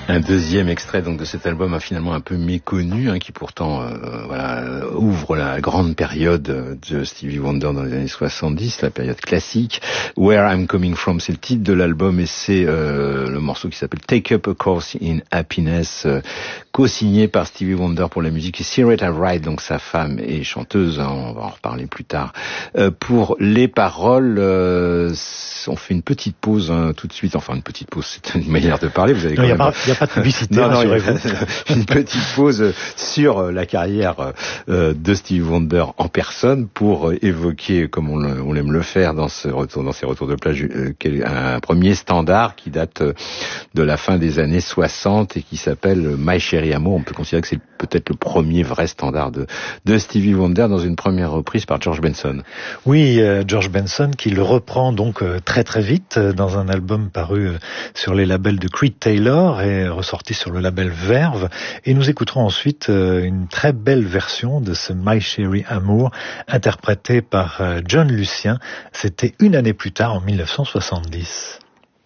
Un deuxième extrait donc de cet album finalement un peu méconnu, qui pourtant ouvre la grande période de Stevie Wonder dans les années 70, la période classique. Where I'm Coming From, c'est le titre de l'album et c'est le morceau qui s'appelle Take Up a Course in Happiness, co-signé par Stevie Wonder pour la musique et Syreeta Wright, donc sa femme et chanteuse, on va en reparler plus tard. Pour les paroles, on fait une petite pause tout de suite, enfin une petite pause, c'est une manière de parler, vous avez il n'y a pas de publicité, rassurez-vous. Une petite pause sur la carrière de Stevie Wonder en personne pour évoquer, comme on l'aime le faire dans ces retours de plage, un premier standard qui date de la fin des années 60 et qui s'appelle My Cherry Amour. On peut considérer que c'est peut-être le premier vrai standard de Stevie Wonder dans une première reprise par George Benson. Oui, George Benson qui le reprend donc très très vite dans un album paru sur les labels de Creed Taylor et ressorti sur le label Verve. Et nous écouterons ensuite une très belle version de ce My Cherry Amour interprété par John Lucien. C'était une année plus tard, en 1970.